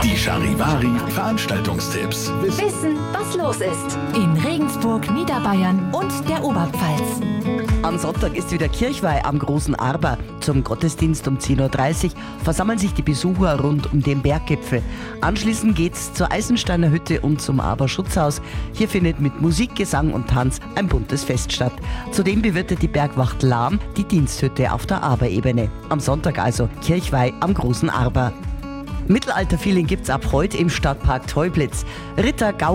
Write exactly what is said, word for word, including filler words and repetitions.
Die Charivari Veranstaltungstipps. Wissen, was los ist. In Regensburg, Niederbayern und der Oberpfalz. Am Sonntag ist wieder Kirchweih am Großen Arber. Zum Gottesdienst um zehn Uhr dreißig versammeln sich die Besucher rund um den Berggipfel. Anschließend geht's zur Eisensteiner Hütte und zum Arber-Schutzhaus. Hier findet mit Musik, Gesang und Tanz ein buntes Fest statt. Zudem bewirtet die Bergwacht Lahm die Diensthütte auf der Arber-Ebene. Am Sonntag also Kirchweih am Großen Arber. Mittelalter-Feeling gibt's ab heute im Stadtpark Teublitz. Ritter, Gaukel